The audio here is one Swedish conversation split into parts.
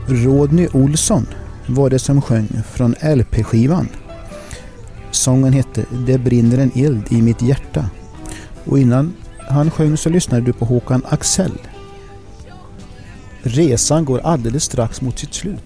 Rodney Olsson var det som sjöng från LP-skivan. Sången hette Det brinner en eld i mitt hjärta. Och innan han sjöng så lyssnade du på Håkan Axel. Resan går alldeles strax mot sitt slut.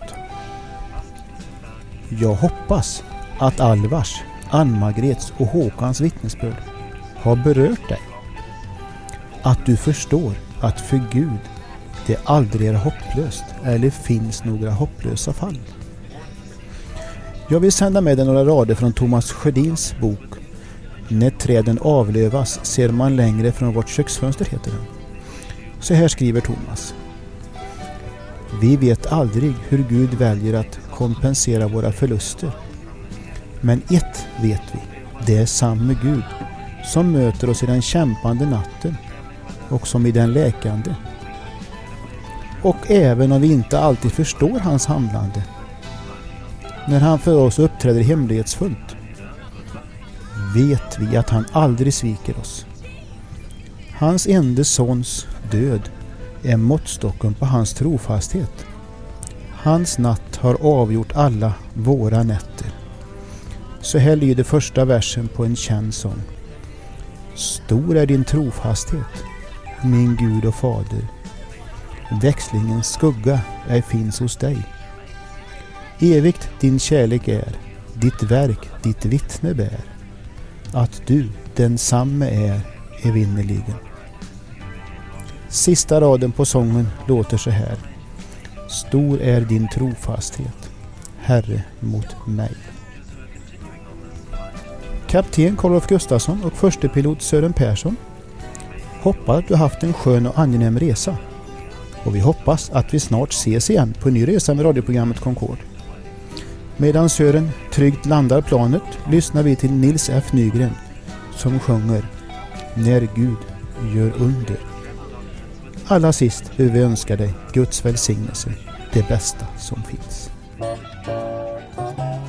Jag hoppas att Alvars, Ann-Margrets och Håkans vittnesbörd har berört dig. Att du förstår att för Gud det aldrig är hopplöst eller finns några hopplösa fall. Jag vill sända med dig några rader från Thomas Sjödins bok När träden avlövas ser man längre från vårt köksfönster, heter den. Så här skriver Thomas. Vi vet aldrig hur Gud väljer att kompensera våra förluster. Men ett vet vi, det är samme Gud som möter oss i den kämpande natten och som i den läkande. Och även om vi inte alltid förstår hans handlande, när han för oss uppträder hemlighetsfullt, vet vi att han aldrig sviker oss. Hans enda sons död är måttstocken på hans trofasthet. Hans natt har avgjort alla våra nätter. Så här lyder första versen på en känd sång. Stor är din trofasthet, min Gud och Fader. Växlingens skugga är finns hos dig. Evigt din kärlek är, ditt verk, ditt vittne bär. Att du, densamme är evinnerligen. Sista raden på sången låter så här. Stor är din trofasthet, Herre mot mig. Kapten Karl-Olof Gustafsson och förstepilot Sören Persson hoppas att du haft en skön och angenäm resa. Och vi hoppas att vi snart ses igen på en ny resa med radioprogrammet Concord. Medan Sören tryggt landar planet lyssnar vi till Nils F. Nygren som sjunger När Gud gör under. Allra sist vill vi önska dig Guds välsignelse, det bästa som finns.